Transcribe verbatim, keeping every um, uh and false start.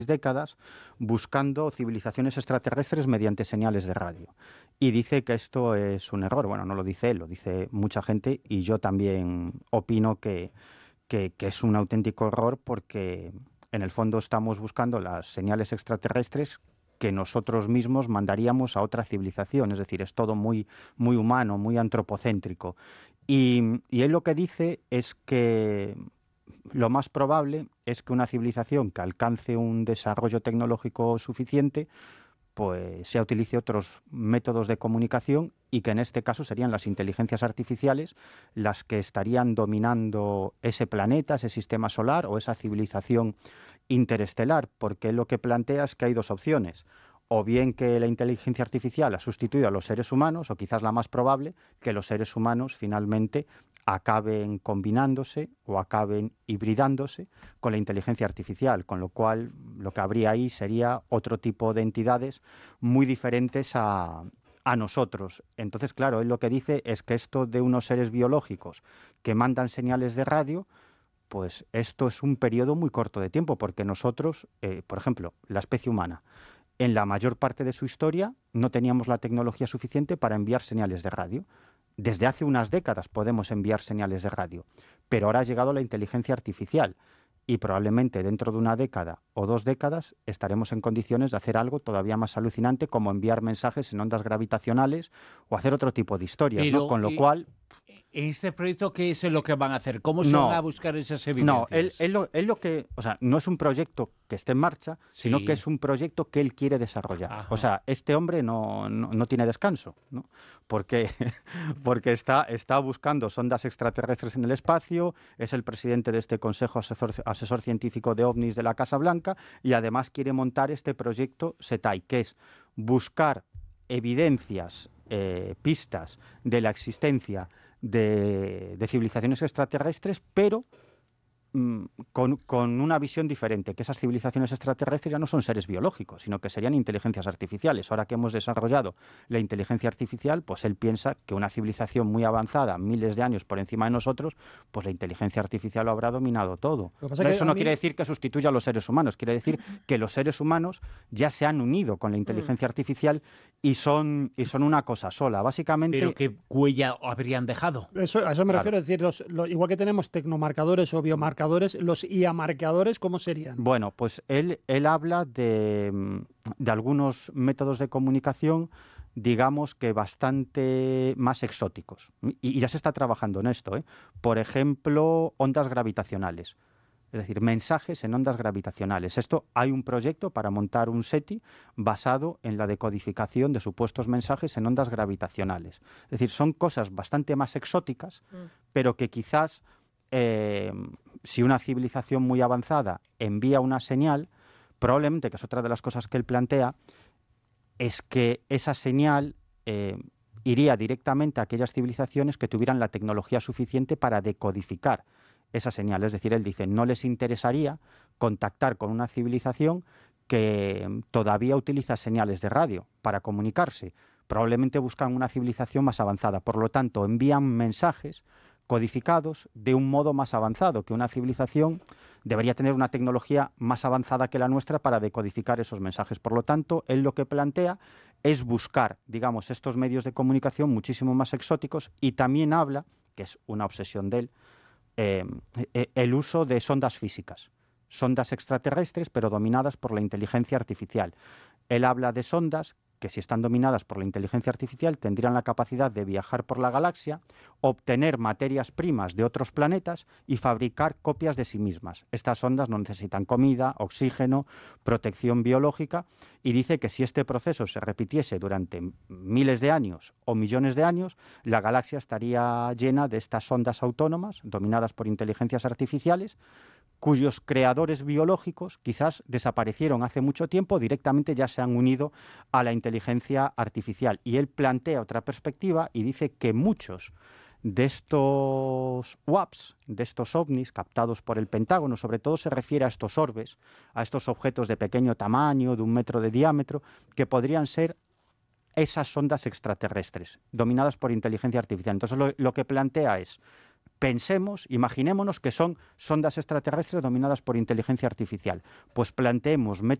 décadas buscando civilizaciones extraterrestres mediante señales de radio. Y dice que esto es un error. Bueno, no lo dice él, lo dice mucha gente y yo también opino que, que, que es un auténtico error porque en el fondo estamos buscando las señales extraterrestres que nosotros mismos mandaríamos a otra civilización. Es decir, es todo muy, muy humano, muy antropocéntrico. Y, y él lo que dice es que lo más probable es que una civilización que alcance un desarrollo tecnológico suficiente pues se utilice otros métodos de comunicación y que en este caso serían las inteligencias artificiales las que estarían dominando ese planeta, ese sistema solar o esa civilización interestelar, porque lo que plantea es que hay dos opciones. O bien que la inteligencia artificial ha sustituido a los seres humanos, o quizás la más probable, que los seres humanos finalmente acaben combinándose o acaben hibridándose con la inteligencia artificial, con lo cual lo que habría ahí sería otro tipo de entidades muy diferentes a, a nosotros. Entonces, claro, él lo que dice es que esto de unos seres biológicos que mandan señales de radio, pues esto es un periodo muy corto de tiempo, porque nosotros, eh, por ejemplo, la especie humana, en la mayor parte de su historia no teníamos la tecnología suficiente para enviar señales de radio. Desde hace unas décadas podemos enviar señales de radio, pero ahora ha llegado la inteligencia artificial y probablemente dentro de una década o dos décadas estaremos en condiciones de hacer algo todavía más alucinante como enviar mensajes en ondas gravitacionales o hacer otro tipo de historias, ¿no? Pero, Con lo eh, cual... ¿en este proyecto qué es lo que van a hacer? ¿Cómo se van a No, buscar esas no, él, evidencias? él lo, él lo que, o sea, no es un proyecto que esté en marcha, sino que Sí. es un proyecto que él quiere desarrollar. Ajá. O sea, este hombre no, no, no tiene descanso, ¿no? Porque, porque está, está buscando sondas extraterrestres en el espacio, es el presidente de este Consejo Asesor, Asesor Científico de OVNIs de la Casa Blanca y además quiere montar este proyecto SETAI, que es buscar evidencias, eh, pistas de la existencia de, de civilizaciones extraterrestres, pero Con, con una visión diferente, que esas civilizaciones extraterrestres ya no son seres biológicos, sino que serían inteligencias artificiales. Ahora que hemos desarrollado la inteligencia artificial, pues él piensa que una civilización muy avanzada, miles de años por encima de nosotros, pues la inteligencia artificial lo habrá dominado todo. Lo que pasa No, que eso a no mí- quiere decir que sustituya a los seres humanos, quiere decir que los seres humanos ya se han unido con la inteligencia artificial y son, y son una cosa sola. Básicamente... ¿Pero qué huella habrían dejado? Eso, a eso me Claro. refiero, es decir, los, lo- igual que tenemos tecnomarcadores o biomarcadores, los I A marcadores, ¿cómo serían? Bueno, pues él, él habla de, mm, de algunos métodos de comunicación, digamos que bastante más exóticos. Y, y ya se está trabajando en esto, ¿eh? Por ejemplo, ondas gravitacionales. Es decir, mensajes en ondas gravitacionales. Esto hay un proyecto para montar un SETI basado en la decodificación de supuestos mensajes en ondas gravitacionales. Es decir, son cosas bastante más exóticas, Mm. pero que quizás eh, si una civilización muy avanzada envía una señal, probablemente, que es otra de las cosas que él plantea, es que esa señal eh, iría directamente a aquellas civilizaciones que tuvieran la tecnología suficiente para decodificar esa señal. Es decir, él dice, no les interesaría contactar con una civilización que todavía utiliza señales de radio para comunicarse. Probablemente buscan una civilización más avanzada. Por lo tanto, envían mensajes codificados de un modo más avanzado, que una civilización debería tener una tecnología más avanzada que la nuestra para decodificar esos mensajes. Por lo tanto, él lo que plantea es buscar, digamos, estos medios de comunicación muchísimo más exóticos y también habla, que es una obsesión de él, eh, eh, el uso de sondas físicas, sondas extraterrestres, pero dominadas por la inteligencia artificial. Él habla de sondas que, si están dominadas por la inteligencia artificial, tendrían la capacidad de viajar por la galaxia, obtener materias primas de otros planetas y fabricar copias de sí mismas. Estas sondas no necesitan comida, oxígeno, protección biológica, y dice que si este proceso se repitiese durante miles de años o millones de años, la galaxia estaría llena de estas sondas autónomas, dominadas por inteligencias artificiales, cuyos creadores biológicos quizás desaparecieron hace mucho tiempo, directamente ya se han unido a la inteligencia artificial. Y él plantea otra perspectiva y dice que muchos de estos U A Ps, de estos ovnis captados por el Pentágono, sobre todo se refiere a estos orbes, a estos objetos de pequeño tamaño, de un metro de diámetro, que podrían ser esas sondas extraterrestres, dominadas por inteligencia artificial. Entonces lo, lo que plantea es, pensemos, imaginémonos que son sondas extraterrestres dominadas por inteligencia artificial. Pues planteemos